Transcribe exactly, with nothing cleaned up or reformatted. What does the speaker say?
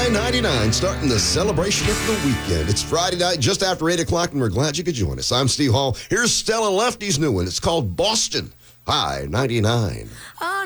I ninety-nine, starting the celebration of the weekend. It's Friday night, just after eight o'clock, and we're glad you could join us. I'm Steve Hall. Here's Stella Lefty's new one. It's called Boston I ninety-nine.